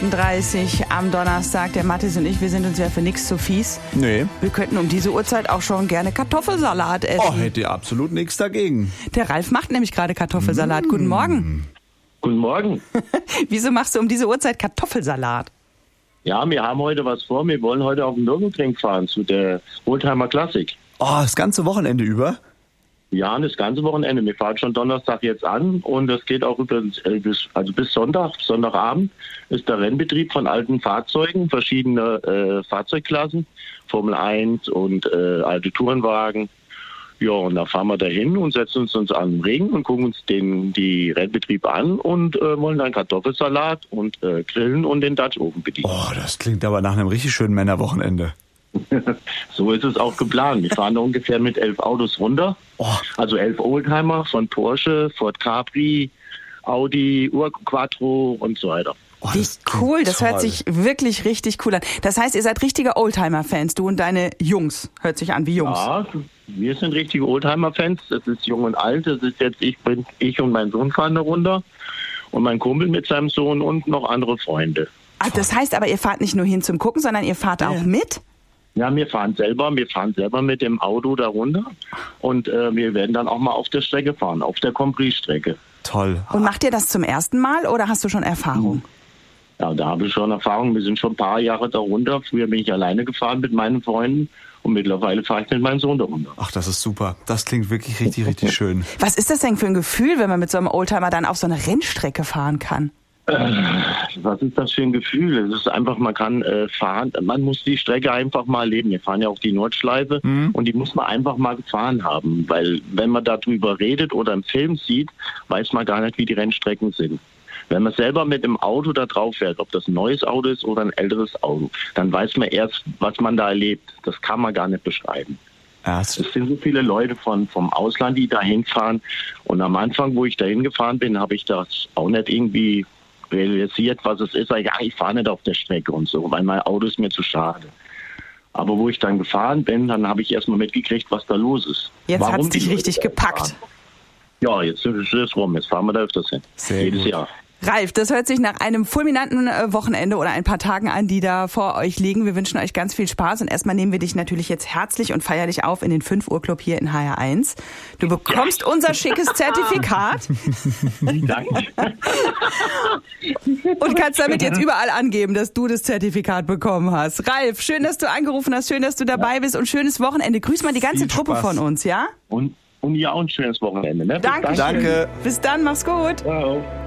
8.38 Uhr am Donnerstag. Der Mathis und ich, wir sind uns ja für nichts zu fies. Nee. Wir könnten um diese Uhrzeit auch schon gerne Kartoffelsalat essen. Oh, hätte absolut nichts dagegen. Der Ralf macht nämlich gerade Kartoffelsalat. Guten Morgen. Guten Morgen. Wieso machst du um diese Uhrzeit Kartoffelsalat? Ja, wir haben heute was vor. Wir wollen heute auf den Nürburgring fahren zu der Oldtimer Klassik. Oh, das ganze Wochenende über? Ja, das ganze Wochenende. Wir fahren schon Donnerstag jetzt an und das geht auch bis Sonntagabend ist der Rennbetrieb von alten Fahrzeugen, verschiedene Fahrzeugklassen, Formel 1 und alte Tourenwagen. Ja, und da fahren wir dahin und setzen uns an den Ring und gucken uns die Rennbetrieb an und wollen dann Kartoffelsalat und grillen und den Dutch-Ofen bedienen. Oh, das klingt aber nach einem richtig schönen Männerwochenende. So ist es auch geplant. Wir fahren da ungefähr mit 11 Autos runter. Oh. Also 11 Oldtimer von Porsche, Ford Capri, Audi, Quattro und so weiter. Oh, Wie cool, das hört sich wirklich richtig cool an. Das heißt, ihr seid richtige Oldtimer-Fans, du und deine Jungs. Hört sich an wie Jungs. Ja, wir sind richtige Oldtimer-Fans. Das ist jung und alt. Das ist jetzt ich und mein Sohn fahren da runter. Und mein Kumpel mit seinem Sohn und noch andere Freunde. Ach, das heißt aber, ihr fahrt nicht nur hin zum Gucken, sondern ihr fahrt auch mit? Ja, wir fahren selber mit dem Auto da runter und wir werden dann auch mal auf der Strecke fahren, auf der Compris-Strecke. Toll. Und macht ihr das zum ersten Mal oder hast du schon Erfahrung? Ja, da habe ich schon Erfahrung. Wir sind schon ein paar Jahre da runter. Früher bin ich alleine gefahren mit meinen Freunden und mittlerweile fahre ich mit meinem Sohn da runter. Ach, das ist super. Das klingt wirklich richtig schön. Was ist das denn für ein Gefühl, wenn man mit so einem Oldtimer dann auf so eine Rennstrecke fahren kann? Was ist das für ein Gefühl? Es ist einfach, man kann fahren, man muss die Strecke einfach mal erleben. Wir fahren ja auch die Nordschleife und die muss man einfach mal gefahren haben, weil wenn man darüber redet oder im Film sieht, weiß man gar nicht, wie die Rennstrecken sind. Wenn man selber mit dem Auto da drauf fährt, ob das ein neues Auto ist oder ein älteres Auto, dann weiß man erst, was man da erlebt. Das kann man gar nicht beschreiben. Ja, Es sind so viele Leute vom Ausland, die da hinfahren. Und am Anfang, wo ich da hingefahren bin, habe ich das auch nicht irgendwie realisiert, was es ist. Ja, ich fahre nicht auf der Strecke und so, weil mein Auto ist mir zu schade. Aber wo ich dann gefahren bin, dann habe ich erstmal mitgekriegt, was da los ist. Jetzt hat es die dich Leute richtig da gepackt. fahren. Ja, jetzt ist es rum. Jetzt fahren wir da öfters hin. Sehr Jedes gut. Jahr. Ralf, das hört sich nach einem fulminanten Wochenende oder ein paar Tagen an, die da vor euch liegen. Wir wünschen euch ganz viel Spaß und erstmal nehmen wir dich natürlich jetzt herzlich und feierlich auf in den 5 Uhr Club hier in HR1. Du bekommst unser schickes Zertifikat Danke. und kannst damit jetzt überall angeben, dass du das Zertifikat bekommen hast. Ralf, schön, dass du angerufen hast, schön, dass du dabei bist und schönes Wochenende. Grüß mal die ganze Viel Truppe Spaß. von uns, ja? Und ja, auch ein schönes Wochenende. Ne? Bis dann. Dankeschön. Danke. Bis dann, mach's gut. Ciao.